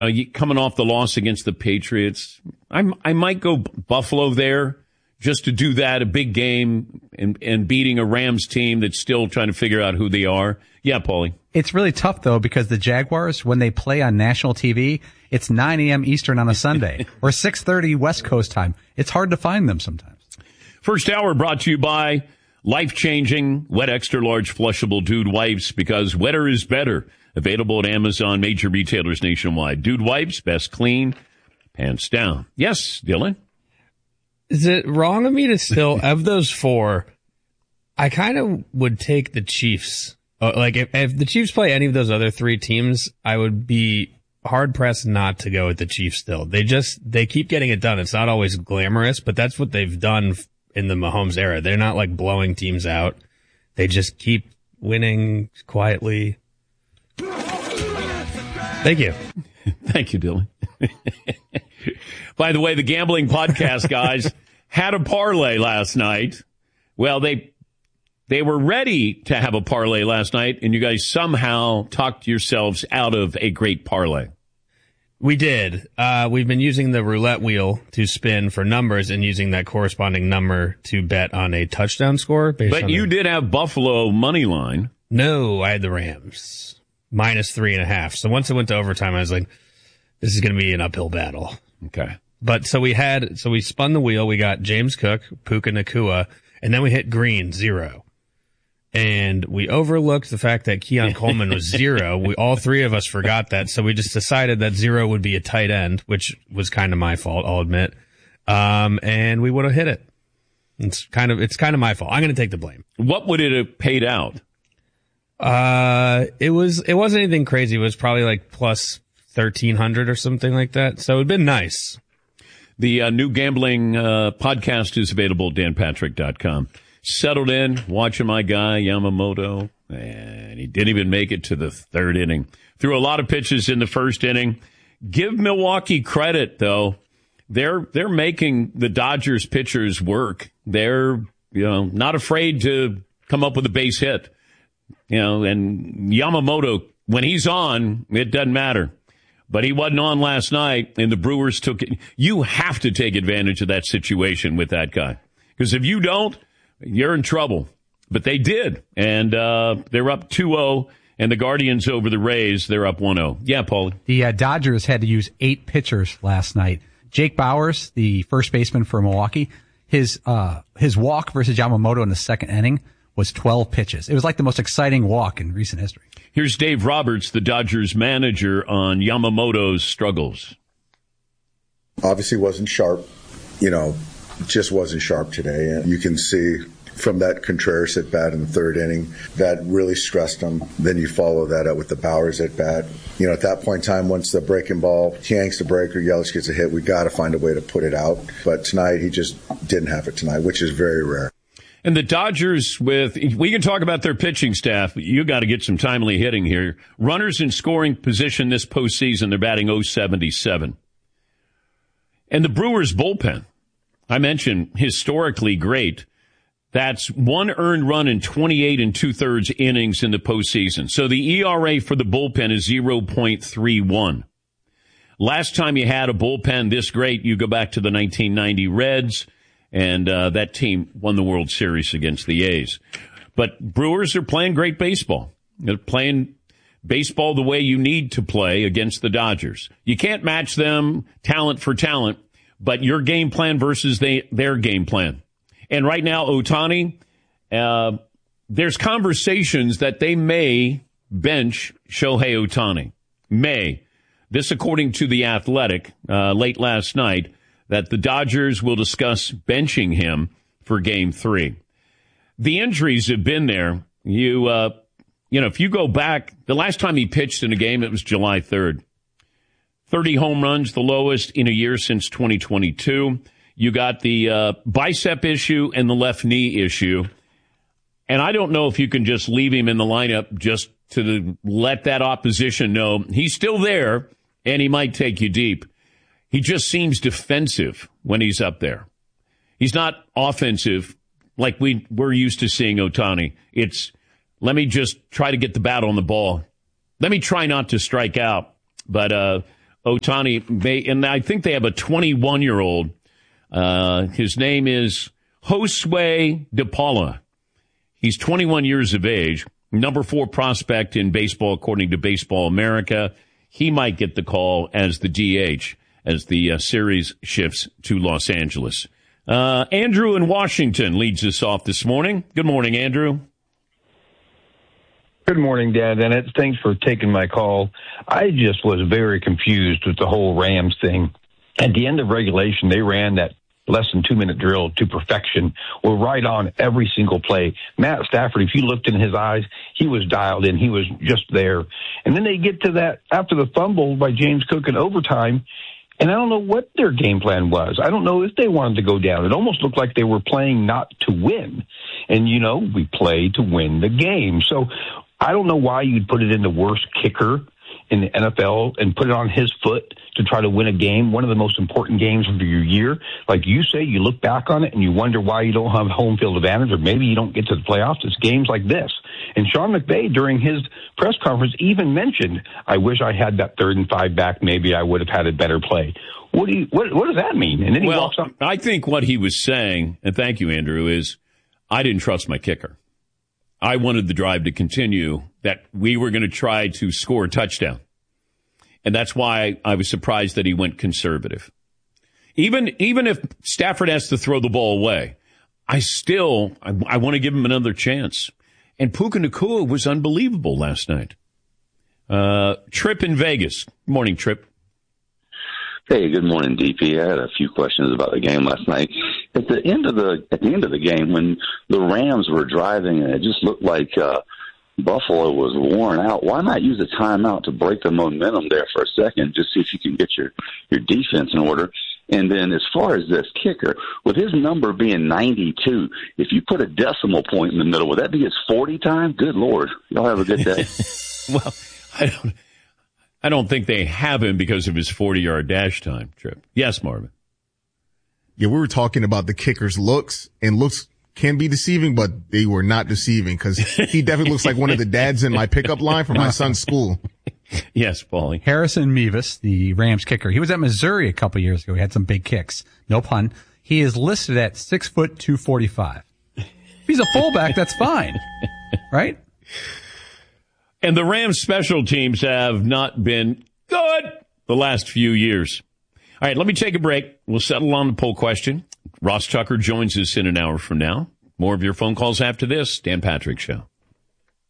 coming off the loss against the Patriots. I might go Buffalo there just to do that, a big game, and beating a Rams team that's still trying to figure out who they are. Yeah, Paulie. It's really tough, though, because the Jaguars, when they play on national TV, it's 9 a.m. Eastern on a Sunday or 6:30 West Coast time. It's hard to find them sometimes. First hour brought to you by life-changing Wet Extra Large Flushable Dude Wipes, because wetter is better. Available at Amazon, major retailers nationwide. Dude Wipes, best clean, pants down. Yes, Dylan? Is it wrong of me to still, of those four, I kind of would take the Chiefs. Like, if the Chiefs play any of those other three teams, I would be hard-pressed not to go with the Chiefs still. They keep getting it done. It's not always glamorous, but that's what they've done in the Mahomes era. They're not, like, blowing teams out. They just keep winning quietly. Thank you. Thank you, Dylan. By the way, the gambling podcast guys had a parlay last night. Well, they were ready to have a parlay last night, and you guys somehow talked yourselves out of a great parlay. We did. We've been using the roulette wheel to spin for numbers and using that corresponding number to bet on a touchdown score. But you did have Buffalo money line. No, I had the Rams. -3.5. So once it went to overtime, I was like, this is going to be an uphill battle. Okay. But so we spun the wheel. We got James Cook, Puka Nacua, and then we hit green, 0. And we overlooked the fact that Keon Coleman was 0. All three of us forgot that. So we just decided that 0 would be a tight end, which was kind of my fault, I'll admit. And we would have hit it. It's kind of my fault. I'm going to take the blame. What would it have paid out? It wasn't anything crazy. It was probably like plus 1,300 or something like that. So it'd been nice. The new gambling podcast is available at danpatrick.com. Settled in, watching my guy, Yamamoto, and he didn't even make it to the third inning. Threw a lot of pitches in the first inning. Give Milwaukee credit, though. They're making the Dodgers pitchers work. They're, not afraid to come up with a base hit. And Yamamoto, when he's on, it doesn't matter. But he wasn't on last night, and the Brewers took it. You have to take advantage of that situation with that guy. Because if you don't, you're in trouble. But they did. And they're up 2-0, and the Guardians over the Rays, they're up 1-0. Yeah, Paulie. The Dodgers had to use 8 pitchers last night. Jake Bauers, the first baseman for Milwaukee, his walk versus Yamamoto in the second inning was 12 pitches. It was like the most exciting walk in recent history. Here's Dave Roberts, the Dodgers manager, on Yamamoto's struggles. Obviously wasn't sharp, just wasn't sharp today. And you can see from that Contreras at bat in the third inning, that really stressed him. Then you follow that up with the Bauers at bat. At that point in time, once the breaking ball, he yanks the breaker, Yelich gets a hit, we got to find a way to put it out. But tonight, he just didn't have it tonight, which is very rare. And the Dodgers we can talk about their pitching staff. You got to get some timely hitting here. Runners in scoring position this postseason, they're batting .077. And the Brewers bullpen, I mentioned, historically great. That's 1 earned run in 28 2/3 innings in the postseason. So the ERA for the bullpen is 0.31. Last time you had a bullpen this great, you go back to the 1990 Reds. And that team won the World Series against the A's. But Brewers are playing great baseball. They're playing baseball the way you need to play against the Dodgers. You can't match them talent for talent, but your game plan versus their game plan. And right now, Ohtani, there's conversations that they may bench Shohei Ohtani. May. This according to The Athletic late last night, that the Dodgers will discuss benching him for Game 3. The injuries have been there. If you go back, the last time he pitched in a game, it was July 3rd. 30 home runs, the lowest in a year since 2022. You got the bicep issue and the left knee issue. And I don't know if you can just leave him in the lineup just to let that opposition know he's still there and he might take you deep. He just seems defensive when he's up there. He's not offensive like we're used to seeing Ohtani. It's, let me just try to get the bat on the ball. Let me try not to strike out. But Ohtani may, and I think they have a 21-year-old. His name is Josue De Paula. He's 21 years of age, number 4 prospect in baseball, according to Baseball America. He might get the call as the DH as the series shifts to Los Angeles. Andrew in Washington leads us off this morning. Good morning, Andrew. Good morning, Dan Dennett. Thanks for taking my call. I just was very confused with the whole Rams thing. At the end of regulation, they ran that less than 2-minute drill to perfection. We're right on every single play. Matt Stafford, if you looked in his eyes, he was dialed in. He was just there. And then they get to that after the fumble by James Cook in overtime, and I don't know what their game plan was. I don't know if they wanted to go down. It almost looked like they were playing not to win. And, you know, we play to win the game. So I don't know why you'd put it in the worst kicker in the NFL and put it on his foot to try to win a game, one of the most important games of your year. Like you say, you look back on it and you wonder why you don't have home field advantage, or maybe you don't get to the playoffs. It's games like this. And Sean McVay, during his press conference, even mentioned, I wish I had that 3rd and 5 back. Maybe I would have had a better play. What does that mean? And then he walks up. I think what he was saying, and thank you, Andrew, is I didn't trust my kicker. I wanted the drive to continue, that we were going to try to score a touchdown. And that's why I was surprised that he went conservative. Even if Stafford has to throw the ball away, I want to give him another chance. And Puka Nacua was unbelievable last night. Trip in Vegas. Good morning, Trip. Hey, good morning, DP. I had a few questions about the game last night. At the end of the game, when the Rams were driving and it just looked like Buffalo was worn out, why not use a timeout to break the momentum there for a second, just see if you can get your defense in order? And then as far as this kicker, with his number being 92, if you put a decimal point in the middle, would that be his 40 time? Good Lord. Y'all have a good day. Well, I don't think they have him because of his 40-yard dash time, Trip. Yes, Marvin. Yeah, we were talking about the kicker's looks, and looks can be deceiving, but they were not deceiving because he definitely looks like one of the dads in my pickup line for my son's school. Yes, Paulie. Harrison Mevis, the Rams kicker. He was at Missouri a couple years ago. He had some big kicks. No pun. He is listed at 6', 245. If he's a fullback, that's fine. Right? And the Rams special teams have not been good the last few years. All right, let me take a break. We'll settle on the poll question. Ross Tucker joins us in an hour from now. More of your phone calls after this. Dan Patrick Show.